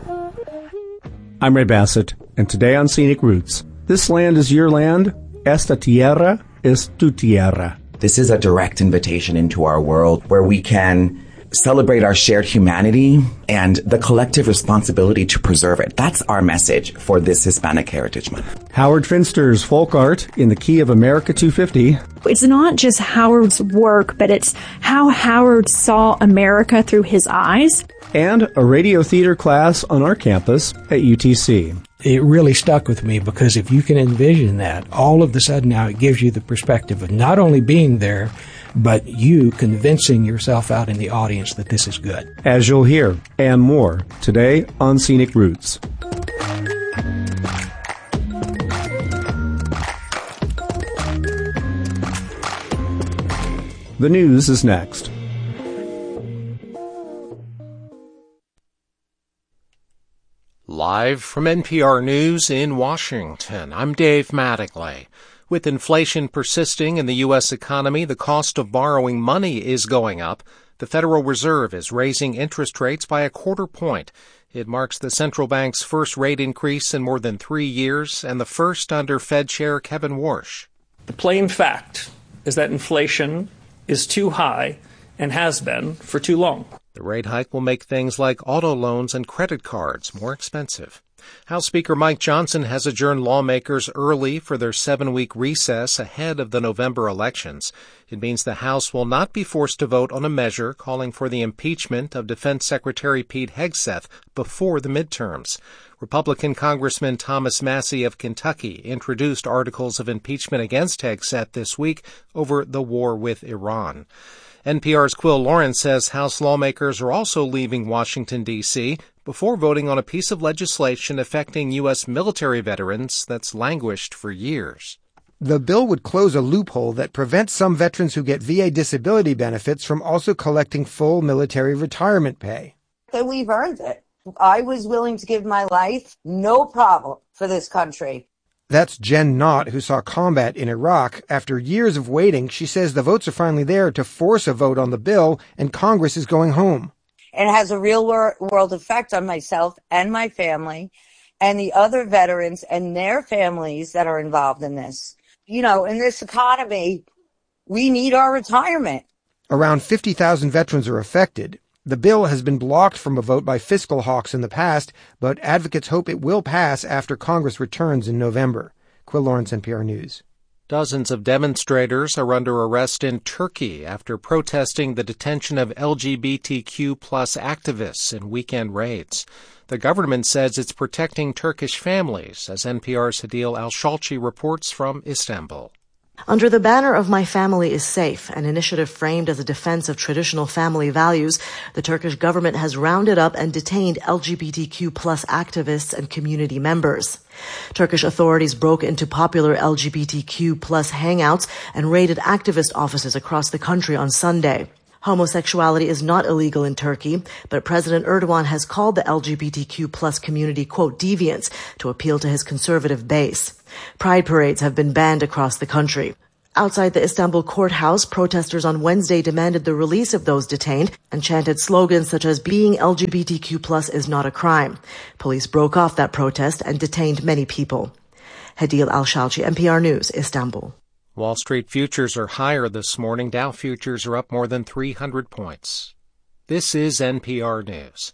I'm Ray Bassett, and today on Scenic Roots, this land is your land, esta tierra es tu tierra. This is a direct invitation into our world where we can celebrate our shared humanity and the collective responsibility to preserve it. That's our message for this Hispanic Heritage Month. Howard Finster's folk art in the key of America 250. It's not just Howard's work, but it's how Howard saw America through his eyes. And a radio theater class on our campus at UTC. It really stuck with me because if you can envision that, all of a sudden now it gives you the perspective of not only being there, but you convincing yourself out in the audience that this is good. As you'll hear, and more, today on Scenic Roots. The news is next. Live from NPR News in Washington, I'm Dave Mattingly. With inflation persisting in the U.S. economy, the cost of borrowing money is going up. The Federal Reserve is raising interest rates by a quarter point. It marks the central bank's first rate increase in more than 3 years and the first under Fed Chair Kevin Warsh. The plain fact is that inflation is too high and has been for too long. The rate hike will make things like auto loans and credit cards more expensive. House Speaker Mike Johnson has adjourned lawmakers early for their 7-week recess ahead of the November elections. It means the House will not be forced to vote on a measure calling for the impeachment of Defense Secretary Pete Hegseth before the midterms. Republican Congressman Thomas Massie of Kentucky introduced articles of impeachment against Hegseth this week over the war with Iran. NPR's Quill Lawrence says House lawmakers are also leaving Washington, D.C. before voting on a piece of legislation affecting U.S. military veterans that's languished for years. The bill would close a loophole that prevents some veterans who get VA disability benefits from also collecting full military retirement pay. We've earned it. I was willing to give my life, no problem, for this country. That's Jen Knott, who saw combat in Iraq. After years of waiting, she says the votes are finally there to force a vote on the bill, and Congress is going home. It has a real world effect on myself and my family and the other veterans and their families that are involved in this. You know, in this economy, we need our retirement. Around 50,000 veterans are affected. The bill has been blocked from a vote by fiscal hawks in the past, but advocates hope it will pass after Congress returns in November. Quill Lawrence, NPR News. Dozens of demonstrators are under arrest in Turkey after protesting the detention of LGBTQ plus activists in weekend raids. The government says it's protecting Turkish families, as NPR's Hadil Al-Shalchi reports from Istanbul. Under the banner of My Family is Safe, an initiative framed as a defense of traditional family values, the Turkish government has rounded up and detained LGBTQ plus activists and community members. Turkish authorities broke into popular LGBTQ plus hangouts and raided activist offices across the country on Sunday. Homosexuality is not illegal in Turkey, but President Erdogan has called the LGBTQ plus community, quote, deviants, to appeal to his conservative base. Pride parades have been banned across the country. Outside the Istanbul courthouse, protesters on Wednesday demanded the release of those detained and chanted slogans such as being LGBTQ plus is not a crime. Police broke off that protest and detained many people. Hadil Al-Shalchi, NPR News, Istanbul. Wall Street futures are higher this morning. Dow futures are up more than 300 points. This is NPR News.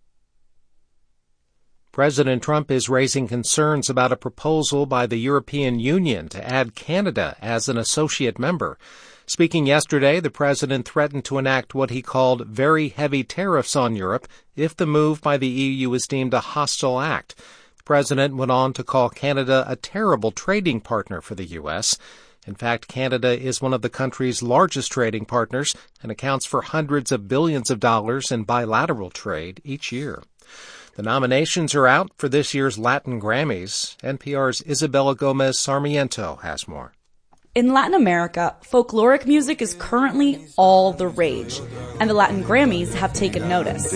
President Trump is raising concerns about a proposal by the European Union to add Canada as an associate member. Speaking yesterday, the president threatened to enact what he called very heavy tariffs on Europe if the move by the EU is deemed a hostile act. The president went on to call Canada a terrible trading partner for the U.S. In fact, Canada is one of the country's largest trading partners and accounts for hundreds of billions of dollars in bilateral trade each year. The nominations are out for this year's Latin Grammys. NPR's Isabella Gomez Sarmiento has more. In Latin America, folkloric music is currently all the rage, and the Latin Grammys have taken notice.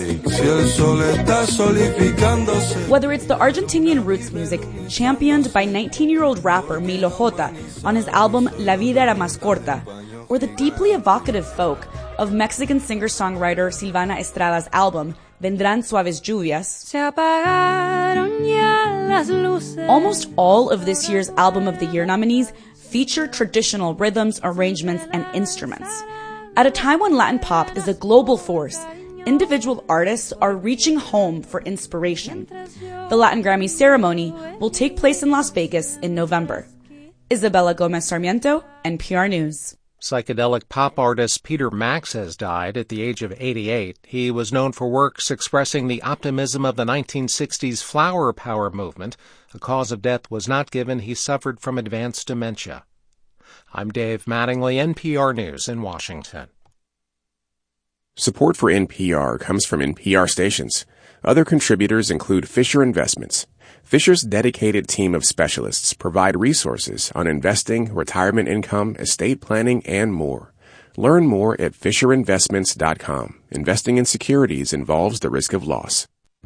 Whether it's the Argentinian roots music championed by 19-year-old rapper Milo J on his album La Vida Era Más Corta, or the deeply evocative folk of Mexican singer-songwriter Silvana Estrada's album Vendrán Suaves Lluvias. Se apagaron ya las luces. Almost all of this year's Album of the Year nominees feature traditional rhythms, arrangements, and instruments. At a time when Latin pop is a global force, individual artists are reaching home for inspiration. The Latin Grammy ceremony will take place in Las Vegas in November. Isabella Gomez Sarmiento, NPR News. Psychedelic pop artist Peter Max has died at the age of 88. He was known for works expressing the optimism of the 1960s flower power movement. A cause of death was not given. He suffered from advanced dementia. I'm Dave Mattingly, NPR News in Washington. Support for NPR comes from NPR stations. Other contributors include Fisher Investments. Fisher's dedicated team of specialists provide resources on investing, retirement income, estate planning, and more. Learn more at FisherInvestments.com. Investing in securities involves the risk of loss.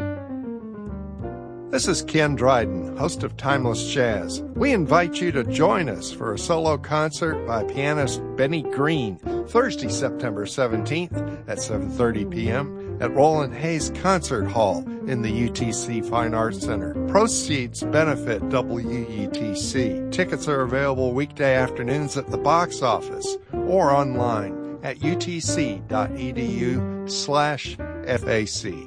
This is Ken Dryden, host of Timeless Jazz. We invite you to join us for a solo concert by pianist Benny Green, Thursday, September 17th at 7:30 p.m. at Roland Hayes Concert Hall in the UTC Fine Arts Center. Proceeds benefit WUTC. Tickets are available weekday afternoons at the box office or online at utc.edu/FAC.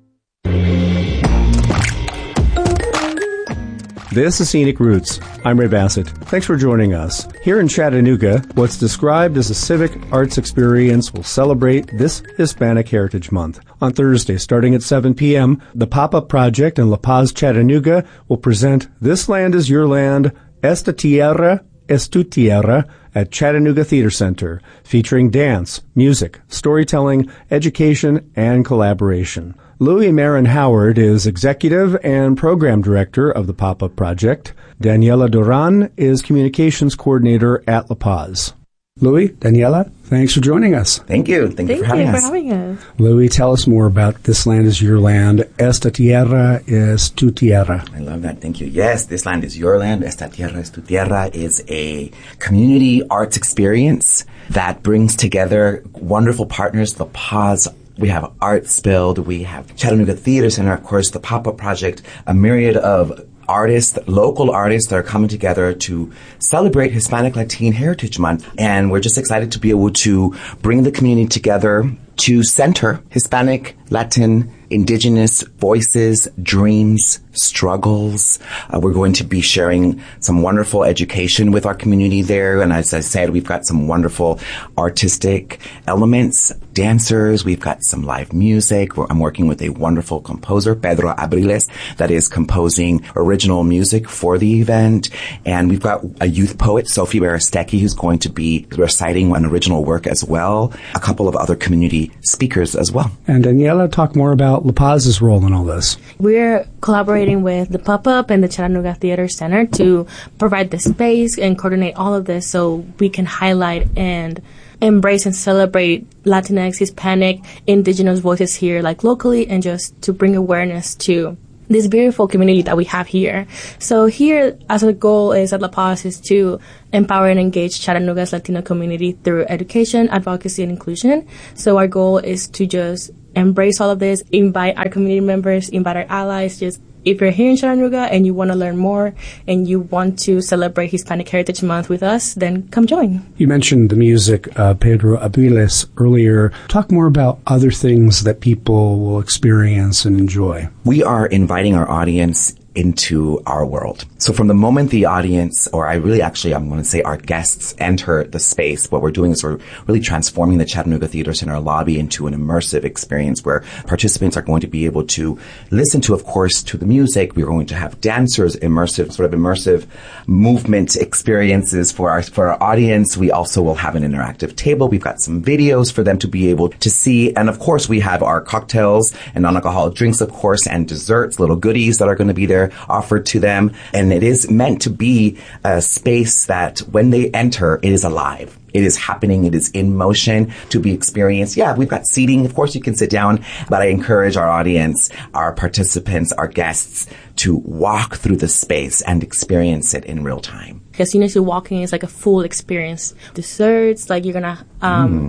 This is Scenic Roots. I'm Ray Bassett. Thanks for joining us. Here in Chattanooga, what's described as a civic arts experience will celebrate this Hispanic Heritage Month. On Thursday, starting at 7 p.m., the Pop-Up Project in La Paz, Chattanooga will present This Land is Your Land, Esta Tierra es Tu Tierra at Chattanooga Theater Center, featuring dance, music, storytelling, education, and collaboration. Louis Marin Howard is Executive and Program Director of the Pop-Up Project. Daniela Duran is Communications Coordinator at La Paz. Louis, Daniela, thanks for joining us. Thank you. Thank you for having us. Louis, tell us more about This Land is Your Land. Esta Tierra es Tu Tierra. I love that. Thank you. Yes, This Land is Your Land. Esta Tierra es Tu Tierra is a community arts experience that brings together wonderful partners, La Paz. We have Art Spilled, we have Chattanooga Theater Center, of course, the Pop-Up Project, a myriad of artists, local artists that are coming together to celebrate Hispanic Latine Heritage Month. And we're just excited to be able to bring the community together to center Hispanic, Latin, indigenous voices, dreams, struggles. We're going to be sharing some wonderful education with our community there. And as I said, we've got some wonderful artistic elements, dancers. We've got some live music. I'm working with a wonderful composer, Pedro Abriles, that is composing original music for the event. And we've got a youth poet, Sophie Barastecki, who's going to be reciting an original work as well. A couple of other community speakers as well. And Daniela, talk more about La Paz's role in all this. We're collaborating with the Pop-Up and the Chattanooga Theater Center to provide the space and coordinate all of this so we can highlight and embrace and celebrate Latinx, Hispanic, indigenous voices here, like locally, and just to bring awareness to this beautiful community that we have here. So here, as a goal is at La Paz is to empower and engage Chattanooga's Latino community through education, advocacy, and inclusion. So our goal is to just embrace all of this, invite our community members, invite our allies. Just if you're here in Chattanooga and you want to learn more and you want to celebrate Hispanic Heritage Month with us, then come join. You mentioned the music, Pedro Abriles, earlier. Talk more about other things that people will experience and enjoy. We are inviting our audience into our world. So from the moment the audience, or I'm going to say our guests enter the space, what we're doing is we're really transforming the Chattanooga Theater Center lobby into an immersive experience where participants are going to be able to listen to, of course, to the music. We're going to have dancers, immersive movement experiences for our audience. We also will have an interactive table. We've got some videos for them to be able to see. And of course, we have our cocktails and non-alcoholic drinks, of course, and desserts, little goodies that are going to be there offered to them. And it is meant to be a space that when they enter, it is alive. It is happening. It is in motion to be experienced. Yeah, we've got seating. Of course, you can sit down, but I encourage our audience, our participants, our guests to walk through the space and experience it in real time. As soon as you're walking, it's like a full experience. Desserts, like you're going to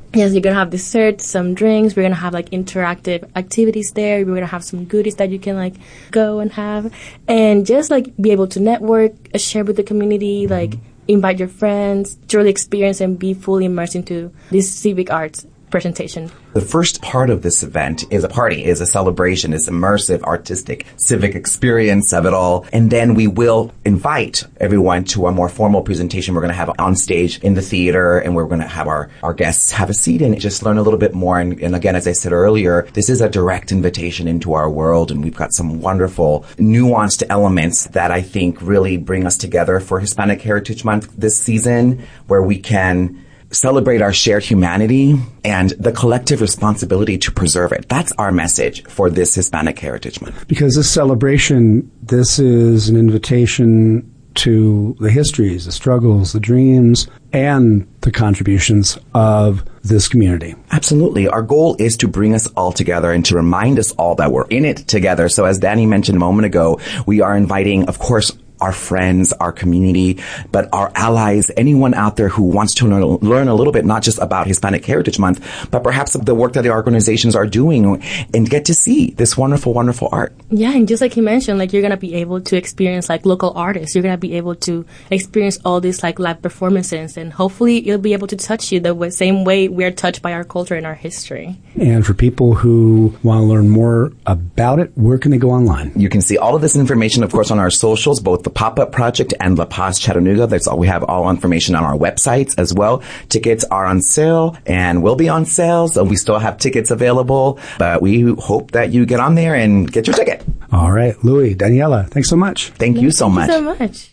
Yes, you're going to have dessert, some drinks. We're going to have like interactive activities there. We're going to have some goodies that you can like go and have. And just like be able to network, share with the community, like invite your friends to really experience and be fully immersed into this civic arts presentation. The first part of this event is a party, is a celebration, is immersive, artistic, civic experience of it all. And then we will invite everyone to a more formal presentation we're going to have on stage in the theater, and we're going to have our guests have a seat and just learn a little bit more. And again, as I said earlier, this is a direct invitation into our world, and we've got some wonderful nuanced elements that I think really bring us together for Hispanic Heritage Month this season, where we can celebrate our shared humanity and the collective responsibility to preserve it. That's our message for this Hispanic Heritage Month. Because this celebration, this is an invitation to the histories, the struggles, the dreams, and the contributions of this community. Absolutely. Our goal is to bring us all together and to remind us all that we're in it together. So as Danny mentioned a moment ago, we are inviting, of course, our friends, our community, but our allies, anyone out there who wants to learn a little bit, not just about Hispanic Heritage Month, but perhaps the work that the organizations are doing and get to see this wonderful, wonderful art. Yeah, and just like you mentioned, like you're going to be able to experience like local artists. You're going to be able to experience all these like live performances, and hopefully it'll be able to touch you the same way we're touched by our culture and our history. And for people who want to learn more about it, where can they go online? You can see all of this information, of course, on our socials, both the Pop-Up Project and La Paz Chattanooga. That's all. We have all information on our websites as well. Tickets are on sale and will be on sale, so we still have tickets available, but we hope that you get on there and get your ticket. All right. Louis, Daniela, thanks so much. Thank you so much. Thank you so much.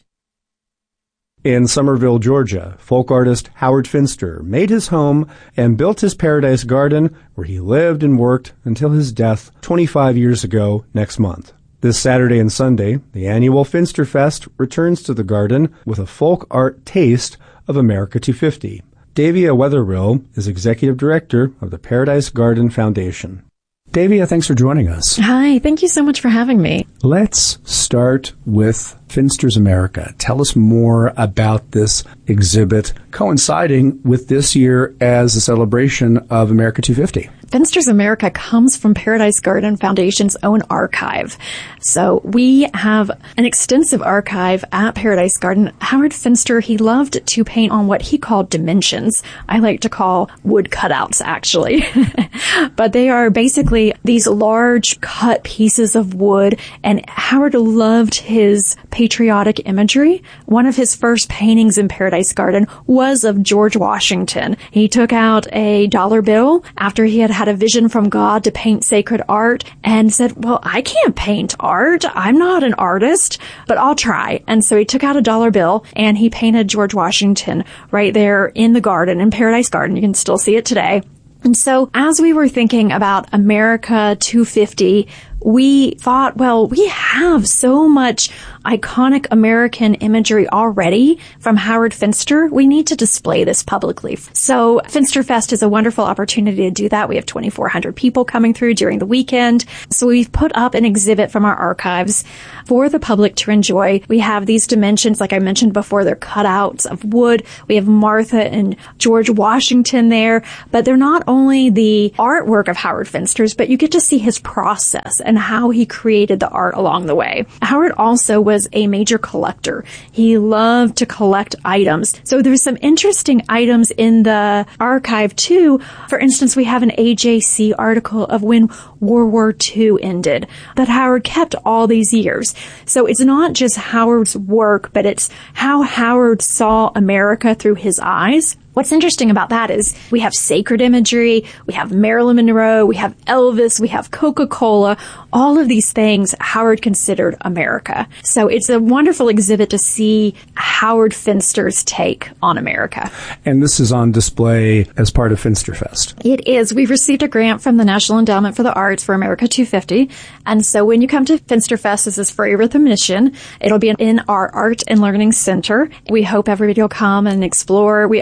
In Somerville, Georgia, folk artist Howard Finster made his home and built his paradise garden where he lived and worked until his death 25 years ago next month. This Saturday and Sunday, the annual Finster Fest returns to the garden with a folk art taste of America 250. Davia Weatherill is executive director of the Paradise Garden Foundation. Davia, thanks for joining us. Hi, thank you so much for having me. Let's start with Finster's America. Tell us more about this exhibit coinciding with this year as a celebration of America 250. Finster's America comes from Paradise Garden Foundation's own archive. So we have an extensive archive at Paradise Garden. Howard Finster, he loved to paint on what he called dimensions. I like to call wood cutouts, actually. But they are basically these large cut pieces of wood, and Howard loved his patriotic imagery. One of his first paintings in Paradise Garden was of George Washington. He took out a dollar bill after he had a vision from God to paint sacred art and said, well, I can't paint art. I'm not an artist, but I'll try. And so he took out a dollar bill and he painted George Washington right there in the garden, in Paradise Garden. You can still see it today. And so as we were thinking about America 250, we thought, well, we have so much iconic American imagery already from Howard Finster. We need to display this publicly. So Finster Fest is a wonderful opportunity to do that. We have 2,400 people coming through during the weekend. So we've put up an exhibit from our archives for the public to enjoy. We have these dimensions, like I mentioned before, they're cutouts of wood. We have Martha and George Washington there, but they're not only the artwork of Howard Finster's, but you get to see his process and how he created the art along the way. Howard also was a major collector. He loved to collect items. So there's some interesting items in the archive too. For instance, we have an AJC article of when World War II ended that Howard kept all these years. So it's not just Howard's work, but it's how Howard saw America through his eyes. What's interesting about that is we have sacred imagery, we have Marilyn Monroe, we have Elvis, we have Coca-Cola, all of these things Howard considered America. So it's a wonderful exhibit to see Howard Finster's take on America. And this is on display as part of Finster Fest. It is. We've received a grant from the National Endowment for the Arts for America 250. And so when you come to Finster Fest, this is free with admission. It'll be in our Art and Learning Center. We hope everybody will come and explore. We also have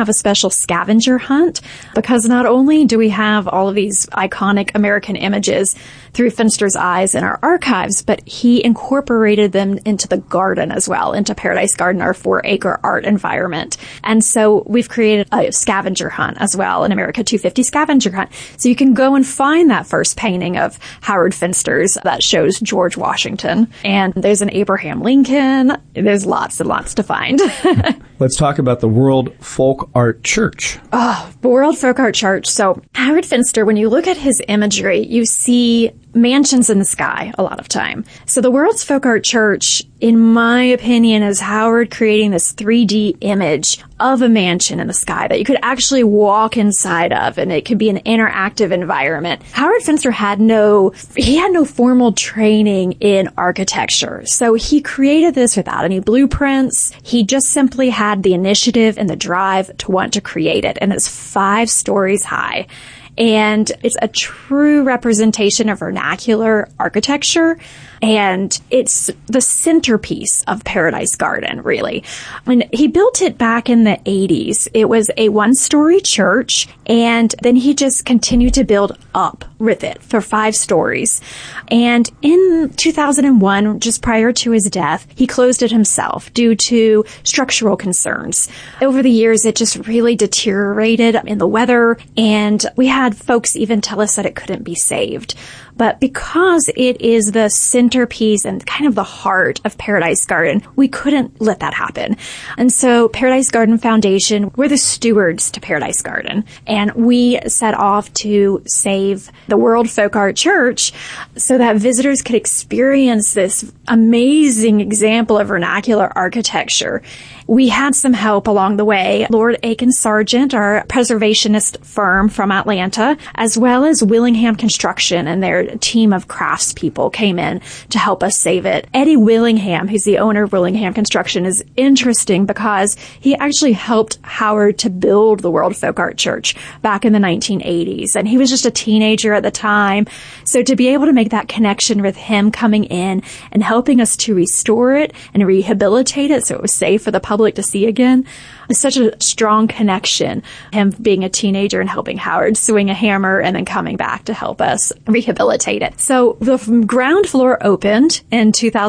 have a special scavenger hunt because not only do we have all of these iconic American images through Finster's eyes in our archives, but he incorporated them into the garden as well, into Paradise Garden, our 4-acre art environment. And so we've created a scavenger hunt as well, an America 250 scavenger hunt. So you can go and find that first painting of Howard Finster's that shows George Washington. And there's an Abraham Lincoln. There's lots and lots to find. Let's talk about the World Folk Art Church. Oh, the World Folk Art Church. So Howard Finster, when you look at his imagery, you see mansions in the sky a lot of time. So the World's Folk Art Church, in my opinion, is Howard creating this 3D image of a mansion in the sky that you could actually walk inside of, and it could be an interactive environment. Howard Finster had no formal training in architecture. So he created this without any blueprints. He just simply had the initiative and the drive to want to create it. And it's 5 stories high. And it's a true representation of vernacular architecture. And it's the centerpiece of Paradise Garden, really. When he built it back in the 80s, it was a 1-story church, and then he just continued to build up with it for 5 stories. And in 2001, just prior to his death, he closed it himself due to structural concerns. Over the years, it just really deteriorated in the weather, and we had folks even tell us that it couldn't be saved. But because it is the centerpiece and kind of the heart of Paradise Garden, we couldn't let that happen. And so Paradise Garden Foundation, we're the stewards to Paradise Garden. And we set off to save the World Folk Art Church so that visitors could experience this amazing example of vernacular architecture. We had some help along the way. Lord Aiken Sargent, our preservationist firm from Atlanta, as well as Willingham Construction and their team of craftspeople came in to help us save it. Eddie Willingham, who's the owner of Willingham Construction, is interesting because he actually helped Howard to build the World Folk Art Church back in the 1980s. And he was just a teenager at the time. So to be able to make that connection with him coming in and helping us to restore it and rehabilitate it so it was safe for the public to see again, is such a strong connection. Him being a teenager and helping Howard swing a hammer and then coming back to help us rehabilitate it. So the ground floor opened in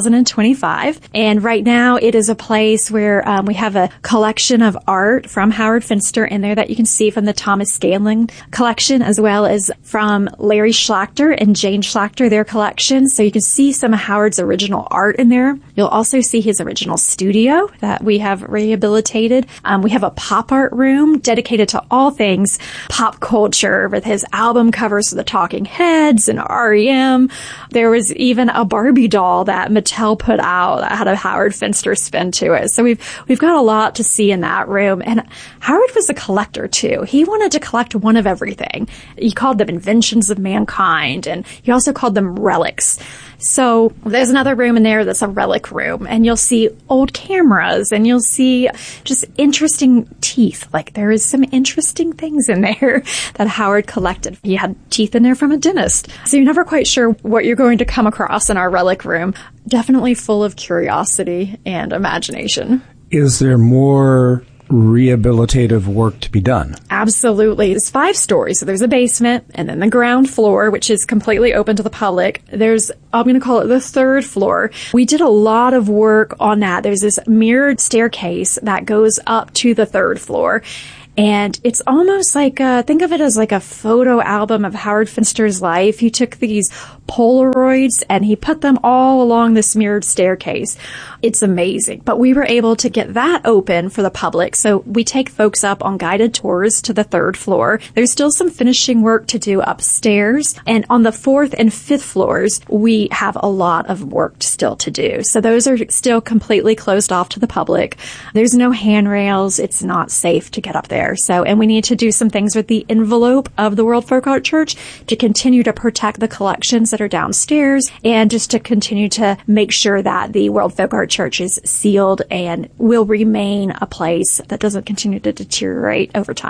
2025, and right now it is a place where we have a collection of art from Howard Finster in there that you can see from the Thomas Scanlon collection, as well as from Larry Schlachter and Jane Schlachter, their collection. So you can see some of Howard's original art in there. You'll also see his original studio that we have rehabilitated. We have a pop art room dedicated to all things pop culture with his album covers of the Talking Heads and REM. There was even a Barbie doll that Mattel put out that had a Howard Finster spin to it. So we've got a lot to see in that room. And Howard was a collector too. He wanted to collect one of everything. He called them inventions of mankind, and he also called them relics. So there's another room in there that's a relic room, and you'll see old cameras, and you'll see just interesting teeth. Like there is some interesting things in there that Howard collected. He had teeth in there from a dentist. So you're never quite sure what you're going to come across in our relic room. Definitely full of curiosity and imagination. Is there more rehabilitative work to be done? Absolutely. It's 5 stories. So there's a basement and then the ground floor, which is completely open to the public. There's, I'm going to call it the 3rd floor. We did a lot of work on that. There's this mirrored staircase that goes up to the 3rd floor. And it's almost like, think of it as like a photo album of Howard Finster's life. He took these Polaroids and he put them all along this mirrored staircase. It's amazing. But we were able to get that open for the public. So we take folks up on guided tours to the 3rd floor. There's still some finishing work to do upstairs. And on the 4th and 5th floors, we have a lot of work still to do. So those are still completely closed off to the public. There's no handrails. It's not safe to get up there. So, and we need to do some things with the envelope of the World Folk Art Church to continue to protect the collections that are downstairs and just to continue to make sure that the World Folk Art Church is sealed and will remain a place that doesn't continue to deteriorate over time.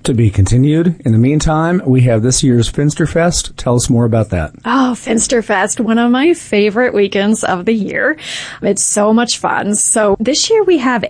To be continued. In the meantime, we have this year's Finsterfest. Tell us more about that. Oh, Finsterfest, one of my favorite weekends of the year. It's so much fun. So this year we have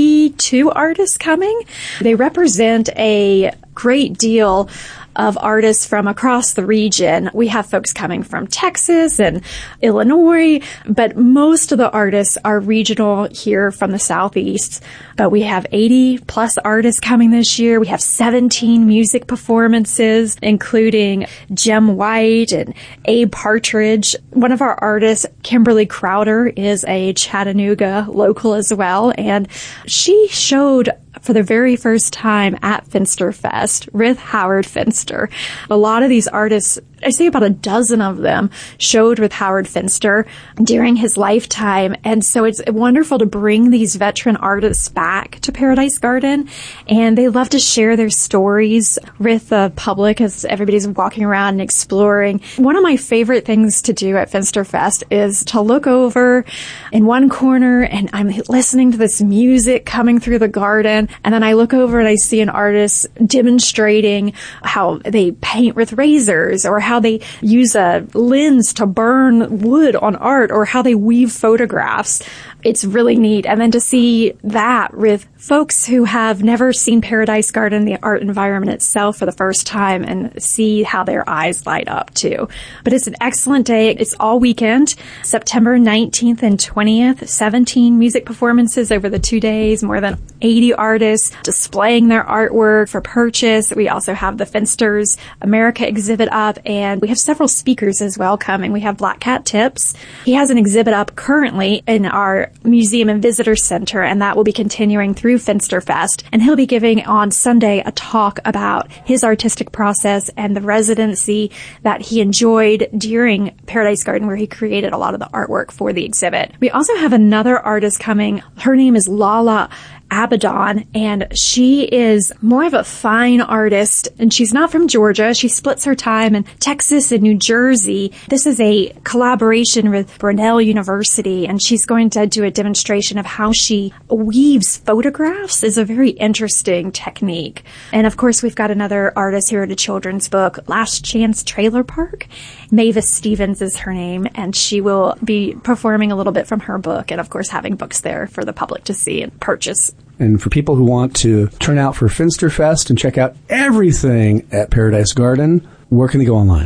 82 artists coming. They represent a great deal of artists from across the region. We have folks coming from Texas and Illinois, but most of the artists are regional here from the Southeast. But we have 80 plus artists coming this year. We have 17 music performances, including Jem White and Abe Partridge. One of our artists, Kimberly Crowder, is a Chattanooga local as well, and she showed for the very first time at Finsterfest with Howard Finster. A lot of these artists, I say about a dozen of them, showed with Howard Finster during his lifetime. And so it's wonderful to bring these veteran artists back to Paradise Garden. And they love to share their stories with the public as everybody's walking around and exploring. One of my favorite things to do at Finsterfest is to look over in one corner and I'm listening to this music coming through the garden. And then I look over and I see an artist demonstrating how they paint with razors, or how they use a lens to burn wood on art, or how they weave photographs. It's really neat. And then to see that with folks who have never seen Paradise Garden, the art environment itself, for the first time, and see how their eyes light up too. But it's an excellent day. It's all weekend, September 19th and 20th, 17 music performances over the 2 days, more than 80 artists displaying their artwork for purchase. We also have the Finsters America exhibit up, and we have several speakers as well coming. We have Black Cat Tips. He has an exhibit up currently in our Museum and Visitor Center, and that will be continuing through Finsterfest. And he'll be giving on Sunday a talk about his artistic process and the residency that he enjoyed during Paradise Garden, where he created a lot of the artwork for the exhibit. We also have another artist coming. Her name is Lala Abaddon, and she is more of a fine artist, and she's not from Georgia. She splits her time in Texas and New Jersey. This is a collaboration with Brunel University, and she's going to do a demonstration of how she weaves photographs. It's a very interesting technique. And of course, we've got another artist here at a children's book, Last Chance Trailer Park. Mavis Stevens is her name, and she will be performing a little bit from her book, and of course having books there for the public to see and purchase. And for people who want to turn out for Finsterfest and check out everything at Paradise Garden, where can they go online?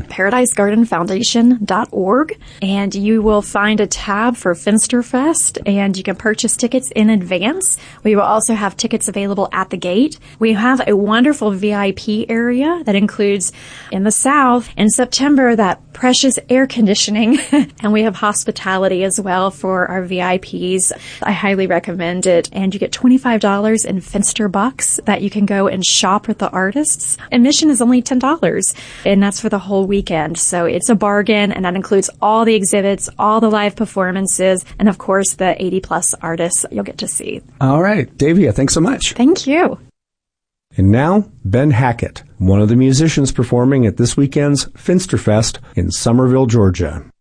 ParadiseGardenFoundation.org, and you will find a tab for Finsterfest, and you can purchase tickets in advance. We will also have tickets available at the gate. We have a wonderful VIP area that includes, in the South, in September, that precious air conditioning, and we have hospitality as well for our VIPs. I highly recommend it, and you get $25 in Finster bucks that you can go and shop with the artists. Admission is only $10. And that's for the whole weekend. So it's a bargain, and that includes all the exhibits, all the live performances, and of course the 80 plus artists you'll get to see. All right. Davia, thanks so much. Thank you. And now, Ben Hackett, one of the musicians performing at this weekend's Finsterfest in Summerville, Georgia.